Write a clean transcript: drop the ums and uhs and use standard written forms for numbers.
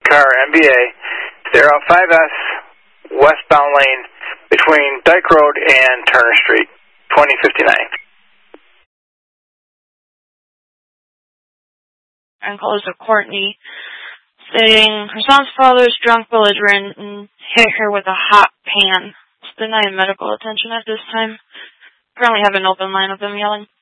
car, MBA. They're out 5S, westbound lane, between Dyke Road and Turner Street, 2059. And calls to Courtney, saying her son's father is drunk, belligerent, and hit her with a hot pan. It's denying medical attention at this time. Currently have an open line of them yelling.